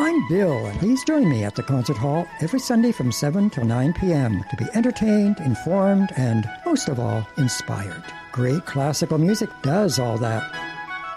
I'm Bill, and please join me at the Concert Hall every Sunday from 7 till 9 p.m. to be entertained, informed, and, most of all, inspired. Great classical music does all that.